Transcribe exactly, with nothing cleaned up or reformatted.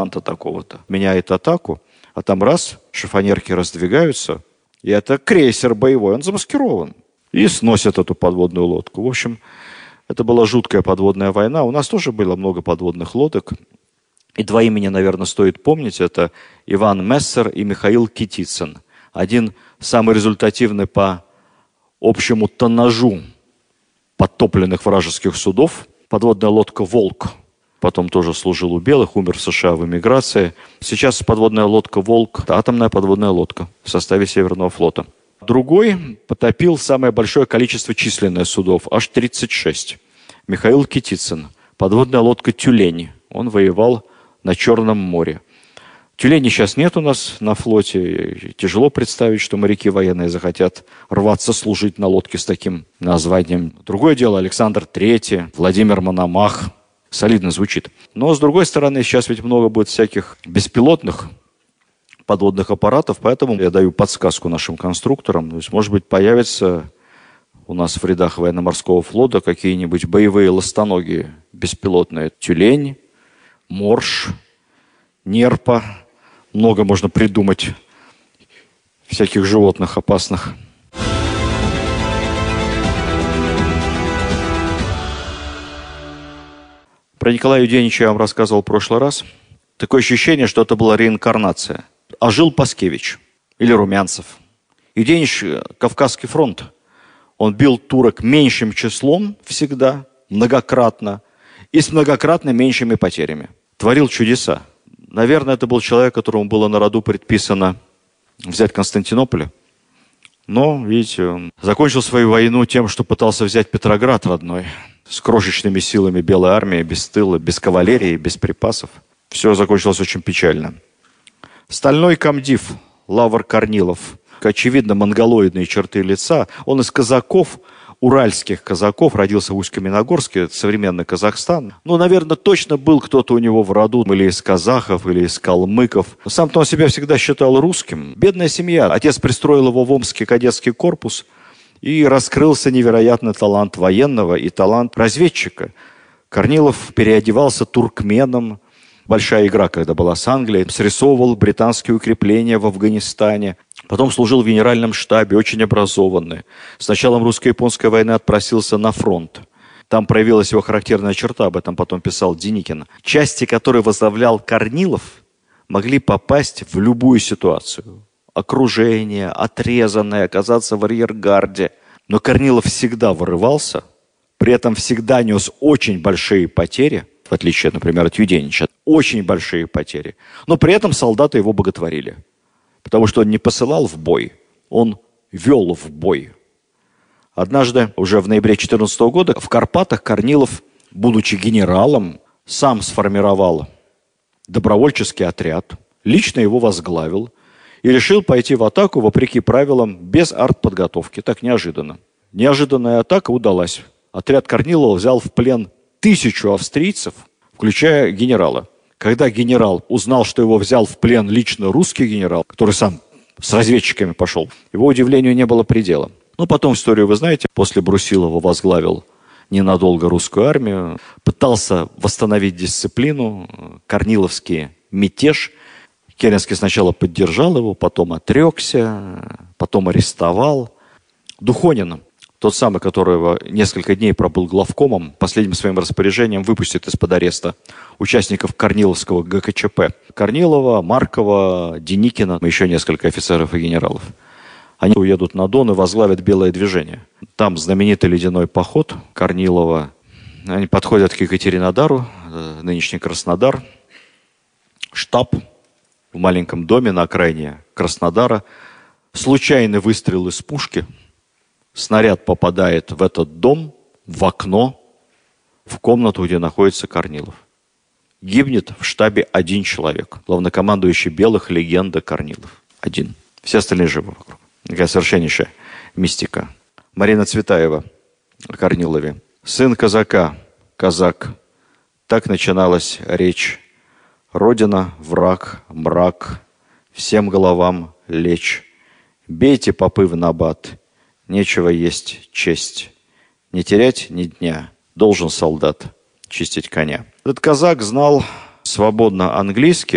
такого-то меняет атаку, а там раз, шифонерки раздвигаются, и это крейсер боевой, он замаскирован. И сносят эту подводную лодку. В общем, это была жуткая подводная война. У нас тоже было много подводных лодок. И два имени, наверное, стоит помнить. Это Иван Мессер и Михаил Китицын. Один самый результативный по общему тоннажу подтопленных вражеских судов. Подводная лодка «Волк». Потом тоже служил у белых, умер в США в эмиграции. Сейчас подводная лодка «Волк» – атомная подводная лодка в составе Северного флота. Другой потопил самое большое количество численных судов, аж тридцать шесть. Михаил Китицын. Подводная лодка «Тюлень». Он воевал на Черном море. Тюленей сейчас нет у нас на флоте. Тяжело представить, что моряки военные захотят рваться служить на лодке с таким названием. Другое дело Александр Третий, Владимир Мономах. Солидно звучит. Но, с другой стороны, сейчас ведь много будет всяких беспилотных подводных аппаратов, поэтому я даю подсказку нашим конструкторам. То есть, может быть, появятся у нас в рядах военно-морского флота какие-нибудь боевые ластоногие беспилотные. Тюлень, морж, нерпа. Много можно придумать всяких животных опасных. Про Николая Юденича я вам рассказывал в прошлый раз. Такое ощущение, что это была реинкарнация. А жил Паскевич или Румянцев. Юденич, Кавказский фронт. Он бил турок меньшим числом всегда, многократно, и с многократно меньшими потерями. Творил чудеса. Наверное, это был человек, которому было на роду предписано взять Константинополь. Но, видите, он закончил свою войну тем, что пытался взять Петроград родной. С крошечными силами белой армии, без тыла, без кавалерии, без припасов. Все закончилось очень печально. Стальной комдив Лавр Корнилов. Очевидно, монголоидные черты лица. Он из казаков, уральских казаков, родился в Усть-Каменогорске, это современный Казахстан. Ну, наверное, точно был кто-то у него в роду, или из казахов, или из калмыков. Сам-то он себя всегда считал русским. Бедная семья. Отец пристроил его в Омский кадетский корпус, и раскрылся невероятный талант военного и талант разведчика. Корнилов переодевался туркменом. Большая игра, когда была с Англией. Срисовывал британские укрепления в Афганистане. Потом служил в генеральном штабе, очень образованный. С началом русско-японской войны отпросился на фронт. Там проявилась его характерная черта, об этом потом писал Деникин. Части, которые возглавлял Корнилов, могли попасть в любую ситуацию. Окружение, отрезанное, оказаться в арьергарде. Но Корнилов всегда вырывался, при этом всегда нес очень большие потери, в отличие, например, от Юденича. Очень большие потери. Но при этом солдаты его боготворили. Потому что он не посылал в бой, он вел в бой. Однажды, уже в ноябре две тысячи четырнадцатого года, в Карпатах Корнилов, будучи генералом, сам сформировал добровольческий отряд, лично его возглавил и решил пойти в атаку, вопреки правилам, без артподготовки. Так неожиданно. Неожиданная атака удалась. Отряд Корнилова взял в плен тысячу австрийцев, включая генерала. Когда генерал узнал, что его взял в плен лично русский генерал, который сам с разведчиками пошел, его удивлению не было предела. Но потом историю вы знаете. После Брусилова возглавил ненадолго русскую армию, пытался восстановить дисциплину, корниловский мятеж. Керенский сначала поддержал его, потом отрекся, потом арестовал. Духонин, тот самый, которого несколько дней пробыл главкомом, последним своим распоряжением выпустит из-под ареста участников Корниловского ГКЧП. Корнилова, Маркова, Деникина, еще несколько офицеров и генералов. Они уедут на Дон и возглавят Белое движение. Там знаменитый ледяной поход Корнилова. Они подходят к Екатеринодару, нынешний Краснодар. Штаб в маленьком доме на окраине Краснодара. Случайный выстрел из пушки. Снаряд попадает в этот дом, в окно, в комнату, где находится Корнилов. Гибнет в штабе один человек. Главнокомандующий белых, легенда Корнилов. Один. Все остальные живы вокруг. Такая совершеннейшая мистика. Марина Цветаева о Корнилове. Сын казака, казак. Так начиналась речь. Родина, враг, мрак. Всем головам лечь. Бейте попы в набат. Нечего есть честь. Не терять ни дня. Должен солдат чистить коня. Этот казак знал свободно английский.